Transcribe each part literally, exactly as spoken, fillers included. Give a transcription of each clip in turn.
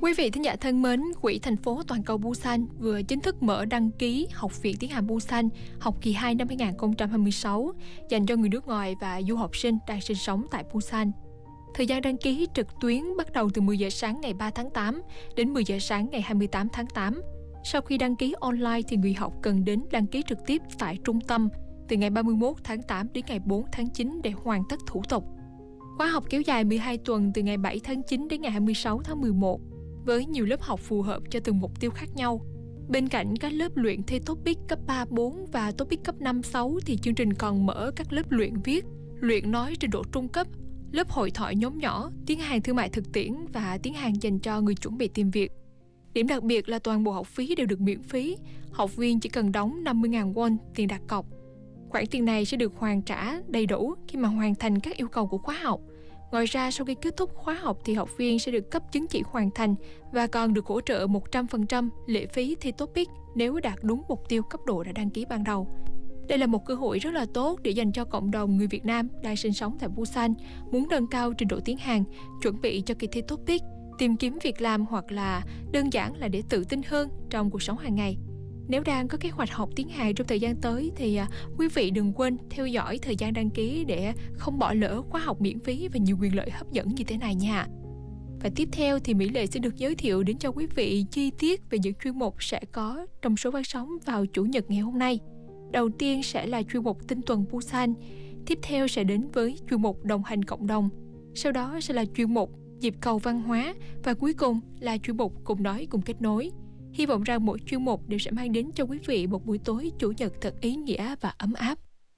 Quý vị thính giả thân mến, Quỹ thành phố toàn cầu Busan vừa chính thức mở đăng ký Học viện Tiếng Hàn Busan học kỳ hai năm hai không hai sáu dành cho người nước ngoài và du học sinh đang sinh sống tại Busan. Thời gian đăng ký trực tuyến bắt đầu từ mười giờ sáng ngày ba tháng tám đến mười giờ sáng ngày hai mươi tám tháng tám. Sau khi đăng ký online thì người học cần đến đăng ký trực tiếp tại trung tâm từ ngày ba mươi mốt tháng tám đến ngày bốn tháng chín để hoàn tất thủ tục. Khóa học kéo dài mười hai tuần từ ngày bảy tháng chín đến ngày hai mươi sáu tháng mười một với nhiều lớp học phù hợp cho từng mục tiêu khác nhau. Bên cạnh các lớp luyện thi TOPIK cấp ba, bốn và TOPIK cấp năm, sáu thì chương trình còn mở các lớp luyện viết, luyện nói trình độ trung cấp, lớp hội thoại nhóm nhỏ, tiếng Hàn thương mại thực tiễn và tiếng Hàn dành cho người chuẩn bị tìm việc. Điểm đặc biệt là toàn bộ học phí đều được miễn phí, học viên chỉ cần đóng năm mươi nghìn won tiền đặt cọc. Khoản tiền này sẽ được hoàn trả đầy đủ khi mà hoàn thành các yêu cầu của khóa học. Ngoài ra, sau khi kết thúc khóa học thì học viên sẽ được cấp chứng chỉ hoàn thành và còn được hỗ trợ một trăm phần trăm lệ phí thi TOPIK nếu đạt đúng mục tiêu cấp độ đã đăng ký ban đầu. Đây là một cơ hội rất là tốt để dành cho cộng đồng người Việt Nam đang sinh sống tại Busan, muốn nâng cao trình độ tiếng Hàn, chuẩn bị cho kỳ thi TOPIK, tìm kiếm việc làm hoặc là đơn giản là để tự tin hơn trong cuộc sống hàng ngày. Nếu đang có kế hoạch học tiếng Hàn trong thời gian tới thì à, quý vị đừng quên theo dõi thời gian đăng ký để không bỏ lỡ khóa học miễn phí và nhiều quyền lợi hấp dẫn như thế này nha. Và tiếp theo thì Mỹ Lệ sẽ được giới thiệu đến cho quý vị chi tiết về những chuyên mục sẽ có trong số phát sóng vào Chủ nhật ngày hôm nay. Đầu tiên sẽ là chuyên mục Tinh tuần Busan, tiếp theo sẽ đến với chuyên mục Đồng hành cộng đồng, sau đó sẽ là chuyên mục Nhịp cầu văn hóa và cuối cùng là chuyên mục Cùng nói cùng kết nối. Hy vọng rằng mỗi chuyên mục đều sẽ mang đến cho quý vị một buổi tối Chủ nhật thật ý nghĩa và ấm áp.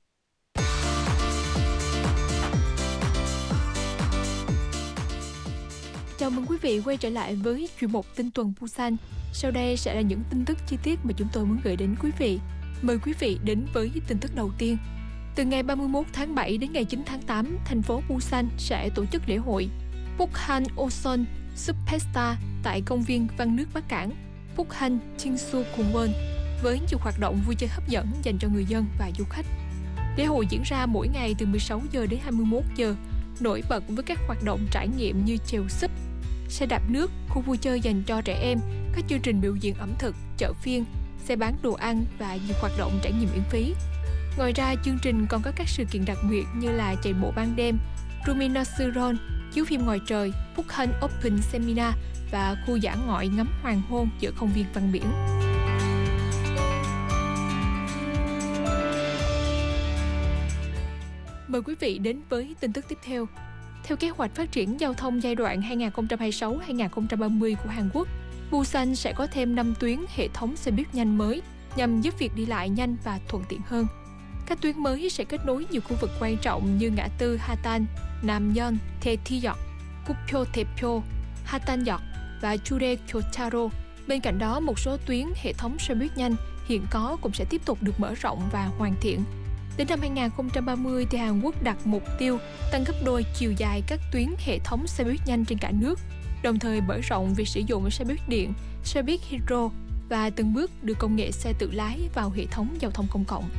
Chào mừng quý vị quay trở lại với chuyên mục Tinh tuần Busan. Sau đây sẽ là những tin tức chi tiết mà chúng tôi muốn gửi đến quý vị. Mời quý vị đến với tin tức đầu tiên. Từ ngày ba mươi mốt tháng bảy đến ngày chín tháng tám, thành phố Busan sẽ tổ chức lễ hội Bukhan Oson Superstar tại công viên Văn nước Bắc Cảng Bukhan Chingsu Kumwon với nhiều hoạt động vui chơi hấp dẫn dành cho người dân và du khách. Lễ hội diễn ra mỗi ngày từ mười sáu giờ đến hai mươi mốt giờ, nổi bật với các hoạt động trải nghiệm như chèo súp, xe đạp nước, khu vui chơi dành cho trẻ em, các chương trình biểu diễn ẩm thực, chợ phiên, xe bán đồ ăn và nhiều hoạt động trải nghiệm miễn phí. Ngoài ra, chương trình còn có các sự kiện đặc biệt như là chạy bộ ban đêm, Ruminasuron, chiếu phim ngoài trời, Bukhan Open Seminar và khu dã ngoại ngắm hoàng hôn giữa công viên văn biển. Mời quý vị đến với tin tức tiếp theo. Theo kế hoạch phát triển giao thông giai đoạn hai không hai sáu đến hai không ba mươi của Hàn Quốc, Busan sẽ có thêm năm tuyến hệ thống xe buýt nhanh mới nhằm giúp việc đi lại nhanh và thuận tiện hơn. Các tuyến mới sẽ kết nối nhiều khu vực quan trọng như ngã tư Hatan, Namyeon, Taethyeok, Gukpyo Taepyo, Hatanyeok và Chure Kyocharo. Bên cạnh đó, một số tuyến hệ thống xe buýt nhanh hiện có cũng sẽ tiếp tục được mở rộng và hoàn thiện. Đến năm hai không ba mươi thì Hàn Quốc đặt mục tiêu tăng gấp đôi chiều dài các tuyến hệ thống xe buýt nhanh trên cả nước, đồng thời mở rộng việc sử dụng xe buýt điện, xe buýt hydro và từng bước đưa công nghệ xe tự lái vào hệ thống giao thông công cộng.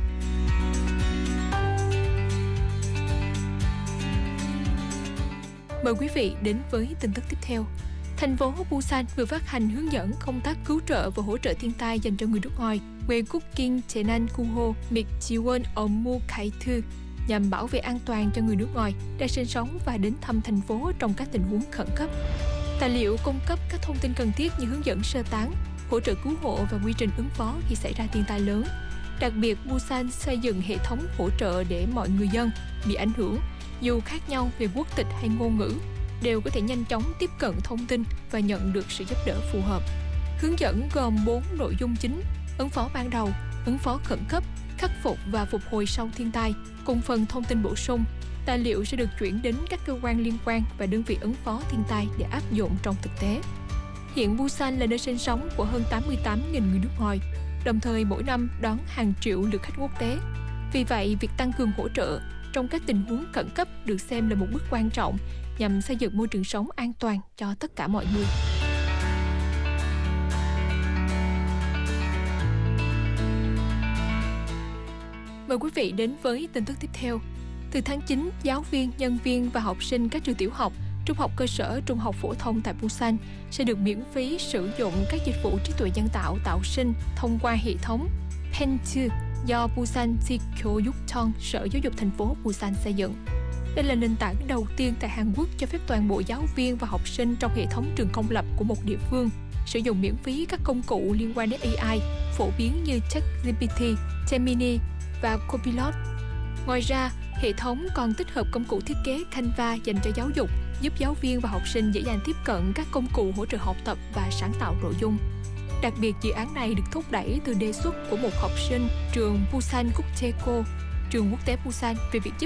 Mời quý vị đến với tin tức tiếp theo. Thành phố Busan vừa phát hành hướng dẫn công tác cứu trợ và hỗ trợ thiên tai dành cho người nước ngoài 외국인 재난구호 및 지원 업무 가이드 nhằm bảo vệ an toàn cho người nước ngoài đang sinh sống và đến thăm thành phố trong các tình huống khẩn cấp. Tài liệu cung cấp các thông tin cần thiết như hướng dẫn sơ tán, hỗ trợ cứu hộ và quy trình ứng phó khi xảy ra thiên tai lớn. Đặc biệt, Busan xây dựng hệ thống hỗ trợ để mọi người dân bị ảnh hưởng, dù khác nhau về quốc tịch hay ngôn ngữ, đều có thể nhanh chóng tiếp cận thông tin và nhận được sự giúp đỡ phù hợp. Hướng dẫn gồm bốn nội dung chính: ứng phó ban đầu, ứng phó khẩn cấp, khắc phục và phục hồi sau thiên tai, cùng phần thông tin bổ sung. Tài liệu sẽ được chuyển đến các cơ quan liên quan và đơn vị ứng phó thiên tai để áp dụng trong thực tế. Hiện Busan là nơi sinh sống của hơn tám mươi tám nghìn người nước ngoài, đồng thời mỗi năm đón hàng triệu lượt khách quốc tế. Vì vậy, việc tăng cường hỗ trợ trong các tình huống khẩn cấp được xem là một bước quan trọng nhằm xây dựng môi trường sống an toàn cho tất cả mọi người. Mời quý vị đến với tin tức tiếp theo. Từ tháng chín, giáo viên, nhân viên và học sinh các trường tiểu học Trung học cơ sở, trung học phổ thông tại Busan sẽ được miễn phí sử dụng các dịch vụ trí tuệ nhân tạo tạo sinh thông qua hệ thống Pentu do Busan Sikyoyukcheon, Sở Giáo dục thành phố Busan xây dựng. Đây là nền tảng đầu tiên tại Hàn Quốc cho phép toàn bộ giáo viên và học sinh trong hệ thống trường công lập của một địa phương sử dụng miễn phí các công cụ liên quan đến a i phổ biến như ChatGPT, Gemini và Copilot. Ngoài ra, hệ thống còn tích hợp công cụ thiết kế Canva dành cho giáo dục, giúp giáo viên và học sinh dễ dàng tiếp cận các công cụ hỗ trợ học tập và sáng tạo nội dung. Đặc biệt, dự án này được thúc đẩy từ đề xuất của một học sinh trường Busan 국제고, trường quốc tế Busan, về việc giúp